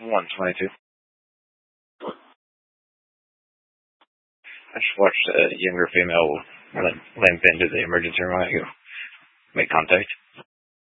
122. I just watched a younger female limp into the emergency room. I go make contact.